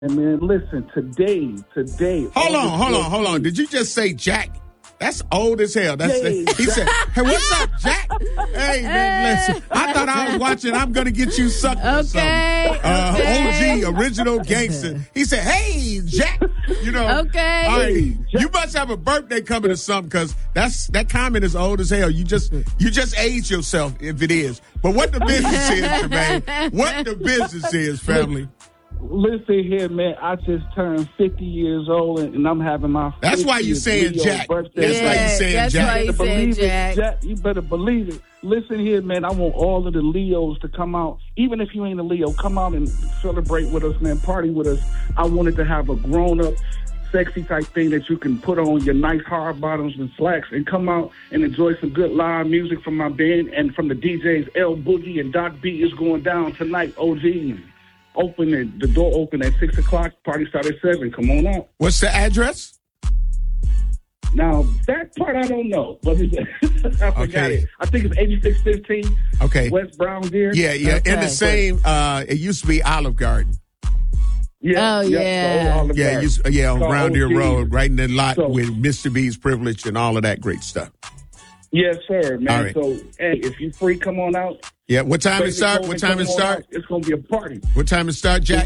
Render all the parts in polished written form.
And man, listen, today. Hold on. Did you just say Jack? That's old as hell. He said, "Hey, what's up, Jack?" Hey, man, listen. I thought I was watching I'm Gonna Get You Sucked or something. OG, original gangster. He said, "Hey, Jack." You know. Okay. All right. You must have a birthday coming or something, because that comment is old as hell. You just age yourself if it is. But what the business is, Jermaine? What the business is, family? Listen here, man. I just turned 50 years old, and I'm having my. That's why you saying Jack. Birthday. That's why you saying Jack. That's why you saying Jack. Jack. You better believe it. Listen here, man. I want all of the Leos to come out. Even if you ain't a Leo, come out and celebrate with us, man. Party with us. I wanted to have a grown-up, sexy type thing that you can put on your nice hard bottoms and slacks and come out and enjoy some good live music from my band and from the DJs. L Boogie and Doc B is going down tonight. OG. The door open at 6 o'clock. Party start at 7. Come on out. What's the address? Now, that part I don't know, but I forgot it. I think it's 8615 West Brown Deer. Yeah. Okay. In the same, it used to be Olive Garden. Yeah. Oh, yeah. Olive Garden. On Brown Deer OG. Road, right in the lot with Mr. B's Privilege and all of that great stuff. Yes, sir, man. All right. So, hey, if you're free, come on out. Yeah, what time it start? It's going to be a party. What time it start, Jack?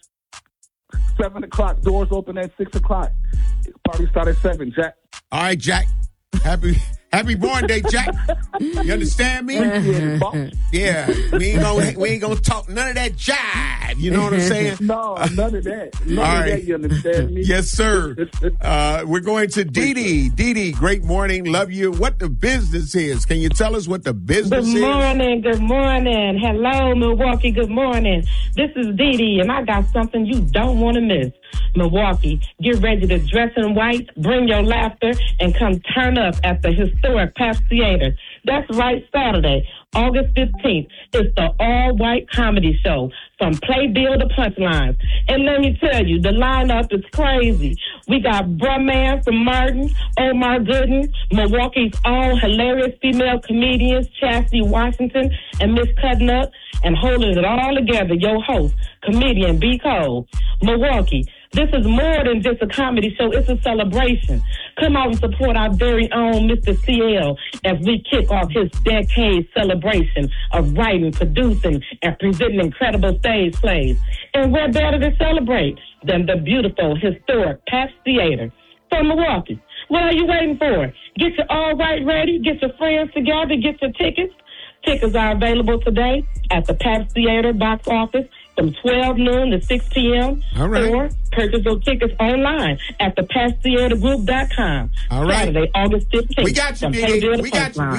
7 o'clock. Doors open at 6 o'clock. Party start at 7, Jack. All right, Jack. Happy born day, Jack. You understand me? Yeah. We ain't gonna talk none of that jive. You know what I'm saying? No, none of that. None of that, you understand me? Yes, sir. We're going to Dee Dee. Dee Dee, great morning. Love you. What the business is. Can you tell us what the business is? Good morning. Hello, Milwaukee. Good morning. This is Dee Dee, and I got something you don't want to miss. Milwaukee, get ready to dress in white, bring your laughter, and come turn up at the historic Pabst Theater. That's right, Saturday, August 15th. It's the all-white comedy show from Playbill to Punchlines. And let me tell you, the lineup is crazy. We got Bruh Man from Martin, Omar Gooden, Milwaukee's all hilarious female comedians, Chastity Washington and Miss Cutnup, and holding it all together, your host, comedian B. Cole. Milwaukee, this is more than just a comedy show. It's a celebration. Come out and support our very own Mr. CL as we kick off his decade celebration of writing, producing, and presenting incredible stage plays. And where better to celebrate than the beautiful, historic Pabst Theater. So, Milwaukee, what are you waiting for? Get your all right ready. Get your friends together. Get your tickets. Tickets are available today at the Pabst Theater box office from 12 noon to 6 p.m. All right. Or purchase your tickets online at thepasttheatergroup.com. All right. Saturday, August 15th. We got you, Didi. We got you.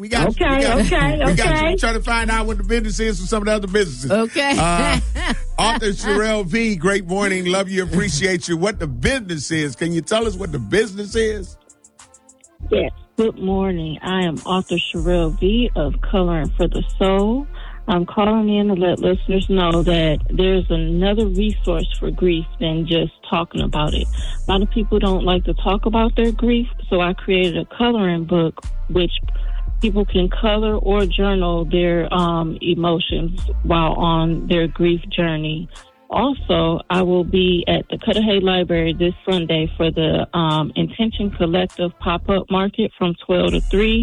Okay. We're trying to find out what the business is for some of the other businesses. Okay. Author Sherelle V., great morning. Love you. Appreciate you. What the business is. Can you tell us what the business is? Yes. Good morning. I am author Sherelle V. of Coloring for the Soul. I'm calling in to let listeners know that there's another resource for grief than just talking about it. A lot of people don't like to talk about their grief, so I created a coloring book which people can color or journal their emotions while on their grief journey. Also, I will be at the Cudahy Library this Sunday for the Intention Collective pop-up market from 12 to 3.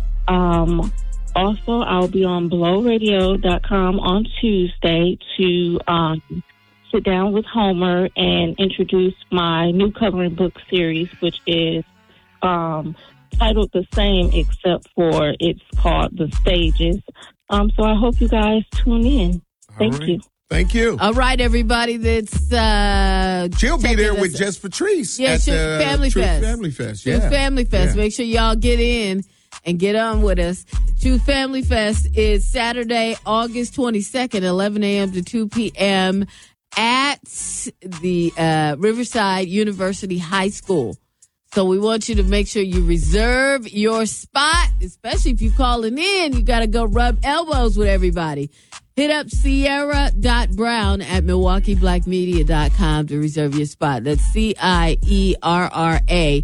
Also, I'll be on blowradio.com on Tuesday to sit down with Homer and introduce my new coloring book series, which is titled the same except for it's called The Stages. So I hope you guys tune in. Thank you. Thank you. All right, everybody. She'll be there with Just Patrice at the Family Fest. Family Fest. Truth Family Fest. Make sure y'all get in and get on with us. Truth Family Fest is Saturday, August 22nd, 11 a.m. to 2 p.m. at the Riverside University High School. So we want you to make sure you reserve your spot, especially if you're calling in. You got to go rub elbows with everybody. Hit up Sierra.Brown at MilwaukeeBlackMedia.com to reserve your spot. That's CIERRA,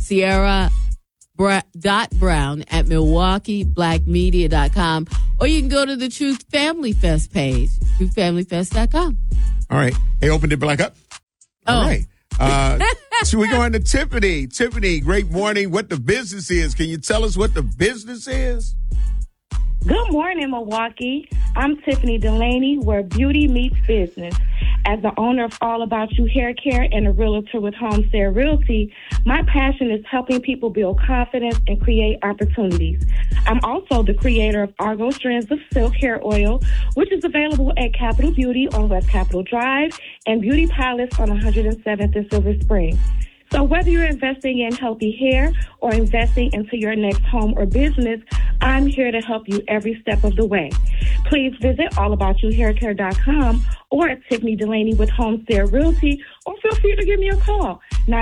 Sierra.Brown at MilwaukeeBlackMedia.com. Or you can go to the Truth Family Fest page, TruthFamilyFest.com. All right. Hey, open it back up. All right. So we're going to Tiffany. Tiffany, great morning. What the business is? Can you tell us what the business is? Good morning, Milwaukee. I'm Tiffany Delaney, where beauty meets business. As the owner of All About You Hair Care and a realtor with Homestead Realty, my passion is helping people build confidence and create opportunities. I'm also the creator of Argo Strands of Silk Hair Oil, which is available at Capitol Beauty on West Capitol Drive and Beauty Palace on 107th and Silver Spring. So whether you're investing in healthy hair or investing into your next home or business, I'm here to help you every step of the way. Please visit allaboutYouHairCare.com or at Tiffany Delaney with Homestead Realty, or feel free to give me a call,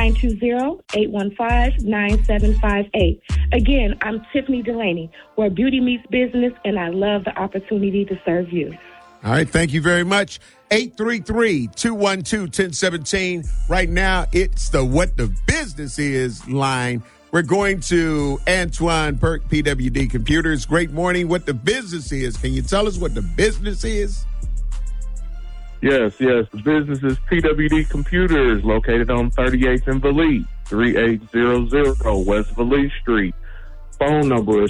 920-815-9758. Again, I'm Tiffany Delaney, where beauty meets business, and I love the opportunity to serve you. All right, thank you very much. 833-212-1017. Right now, it's the What the Business Is line. We're going to Antoine Burke, PWD Computers. Great morning. What the business is. Can you tell us what the business is? Yes. The business is PWD Computers, located on 38th and Valise, 3800 West Valise Street. Phone number is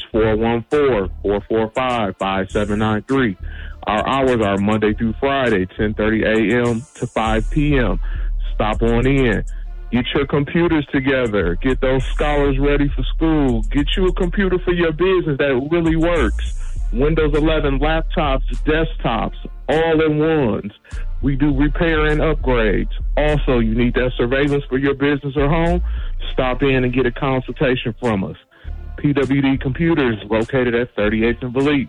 414-445-5793. Our hours are Monday through Friday, 10:30 a.m. to 5 p.m. Stop on in. Get your computers together. Get those scholars ready for school. Get you a computer for your business that really works. Windows 11 laptops, desktops, all in ones. We do repair and upgrades. Also, you need that surveillance for your business or home? Stop in and get a consultation from us. PWD Computers, located at 38th and Valise,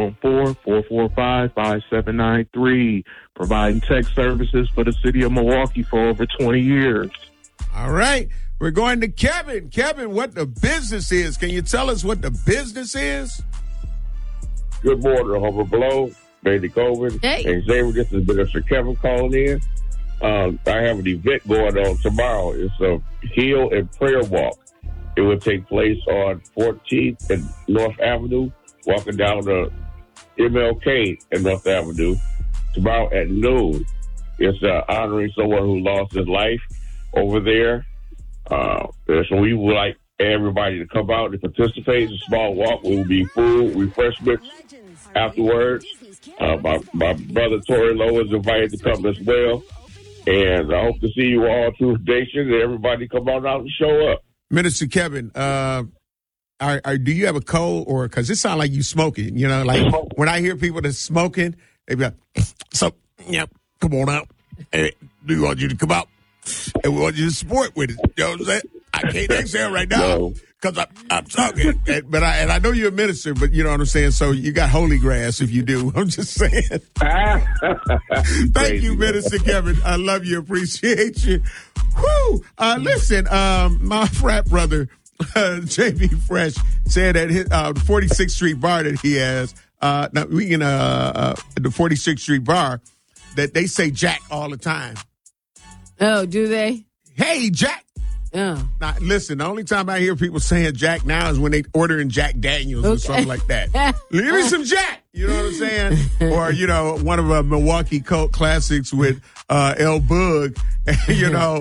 414-445-5793, providing tech services for the city of Milwaukee for over 20 years. All right. We're going to Kevin. Kevin, what the business is. Can you tell us what the business is? Good morning, Homer Blow, Bailey Colvin, and Xavier. This is Minister Kevin calling in. I have an event going on tomorrow. It's a Heal and Prayer Walk. It will take place on 14th and North Avenue, walking down to MLK and North Avenue tomorrow at noon. It's honoring someone who lost his life over there. So we would like everybody to come out and participate. It's a small walk. There will be food, refreshments afterwards. My brother Tori Lowe is invited to come as well. And I hope to see you all through the nation and everybody come on out and show up. Minister Kevin, do you have a cold, or because it sounds like you smoking? You know, like when I hear people that's smoking, they be like, "So, yeah, come on out. Hey, do you want you to come out? And we want you to support with it." You know what I'm saying? I can't exhale right now because I'm talking. But I know you're a minister, but you know what I'm saying. So you got holy grass if you do. I'm just saying. Thank you, Minister Kevin. I love you. Appreciate you. Whoo! Listen, my frat brother, JB Fresh, said at his 46th Street bar that he has, at the 46th Street bar, that they say Jack all the time. Oh, do they? Hey, Jack. Oh. Now, listen, the only time I hear people saying Jack now is when they ordering Jack Daniels or something like that. Give me some Jack. You know what I'm saying? Or, you know, one of Milwaukee cult classics with El Bug, you know,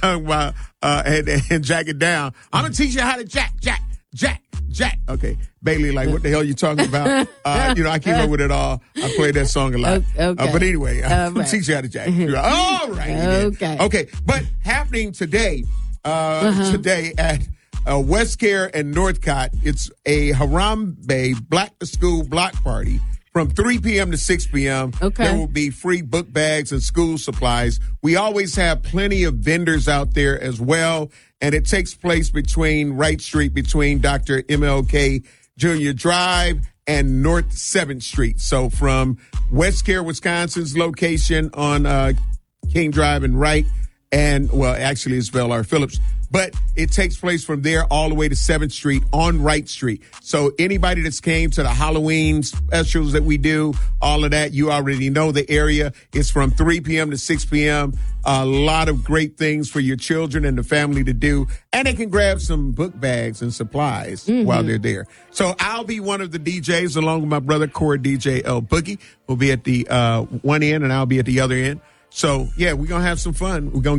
and Jack it down. I'm going to teach you how to Jack. Okay. Bailey, like, what the hell you talking about? You know, I came up with it all. I played that song a lot. Okay. But anyway, I'm going to teach you how to Jack. All right. Okay. But happening today, today at Westcare and Northcott, it's a Harambe Black to School block party from 3 p.m. to 6 p.m. Okay. There will be free book bags and school supplies. We always have plenty of vendors out there as well, and it takes place between Wright Street, between Dr. MLK Jr. Drive and North 7th Street. So from Westcare, Wisconsin's location on King Drive and Wright, and, well, actually it's Bell R. Phillips, but it takes place from there all the way to 7th Street on Wright Street. So anybody that's came to the Halloween specials that we do, all of that, you already know the area. It's from 3 p.m. to 6 p.m. A lot of great things for your children and the family to do. And they can grab some book bags and supplies while they're there. So I'll be one of the DJs along with my brother, Core DJ L Boogie. We'll be at the one end and I'll be at the other end. So, yeah, we're going to have some fun. We're going